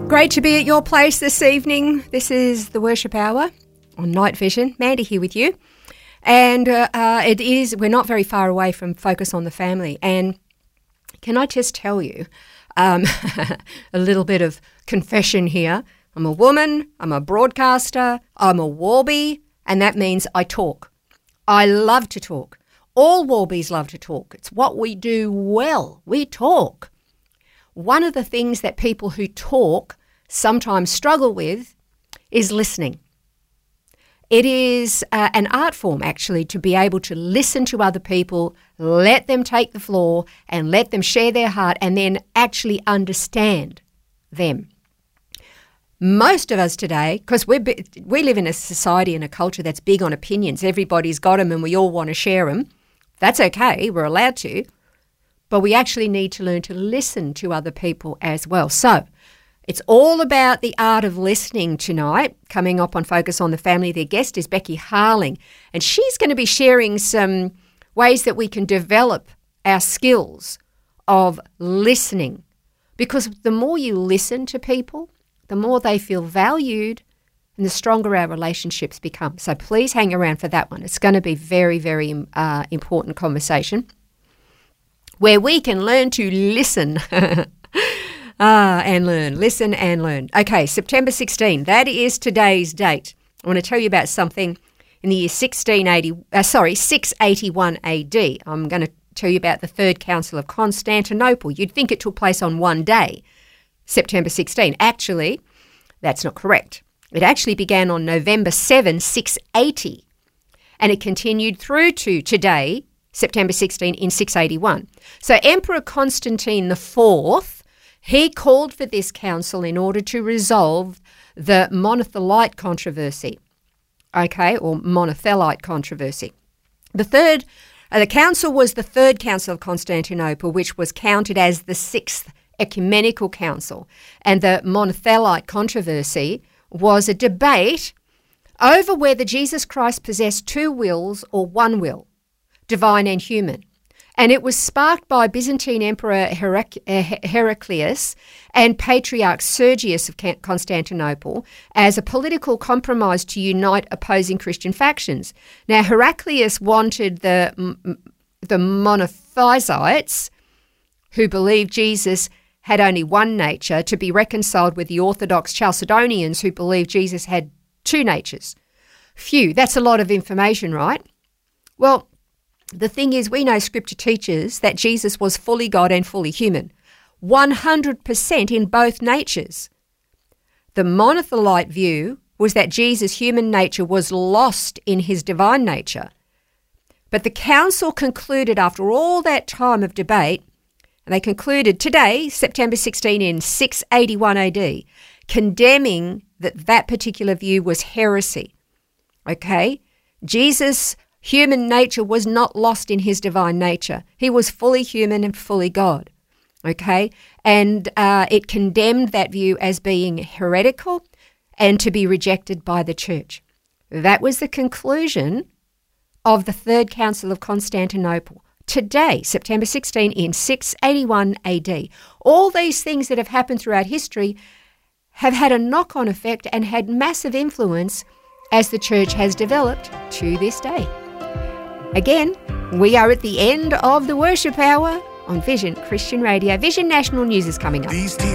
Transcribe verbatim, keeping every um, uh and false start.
Great to be at your place this evening. This is the Worship Hour on Night Vision. Mandy here with you. And uh, uh, it is, we're not very far away from Focus on the Family. And can I just tell you um, a little bit of confession here. I'm a woman, I'm a broadcaster, I'm a Warby, and that means I talk. I love to talk. All Warbies love to talk. It's what we do well. We talk. One of the things that people who talk sometimes struggle with is listening. It is uh, an art form, actually, to be able to listen to other people, let them take the floor and let them share their heart and then actually understand them. Most of us today, because we we live in a society and a culture that's big on opinions. Everybody's got them and we all want to share them. That's okay. We're allowed to. But we actually need to learn to listen to other people as well. So it's all about the art of listening tonight. Coming up on Focus on the Family, their guest is Becky Harling, and she's going to be sharing some ways that we can develop our skills of listening. Because the more you listen to people, the more they feel valued and the stronger our relationships become. So please hang around for that one. It's going to be very, very uh, important conversation where we can learn to listen. Ah, and learn. Listen and learn. Okay, September sixteenth. That is today's date. I want to tell you about something in the year sixteen eighty. Uh, sorry, six eighty-one A D. I'm going to tell you about the Third Council of Constantinople. You'd think it took place on one day, September sixteenth. Actually, that's not correct. It actually began on November seventh, six eighty, and it continued through to today, September sixteenth, in six eighty-one. So Emperor Constantine the Fourth, he called for this council in order to resolve the monothelite controversy, okay, or monothelite controversy. The third, uh, the council was the Third Council of Constantinople, which was counted as the sixth ecumenical council, and the monothelite controversy was a debate over whether Jesus Christ possessed two wills or one will, divine and human. And it was sparked by Byzantine Emperor Herac- Heraclius and Patriarch Sergius of Constantinople as a political compromise to unite opposing Christian factions. Now, Heraclius wanted the, the monophysites, who believed Jesus had only one nature, to be reconciled with the Orthodox Chalcedonians who believed Jesus had two natures. Phew, that's a lot of information, right? Well, the thing is, we know Scripture teaches that Jesus was fully God and fully human, one hundred percent in both natures. The monothelite view was that Jesus' human nature was lost in his divine nature. But the council concluded after all that time of debate, and they concluded today, September sixteenth, in six eighty-one A D, condemning that that particular view was heresy. Okay? Jesus' human nature was not lost in his divine nature. He was fully human and fully God, okay? And uh, it condemned that view as being heretical and to be rejected by the church. That was the conclusion of the Third Council of Constantinople. Today, September sixteenth, in six eighty-one A D. All these things that have happened throughout history have had a knock-on effect and had massive influence as the church has developed to this day. Again, we are at the end of the Worship Hour on Vision Christian Radio. Vision National News is coming up.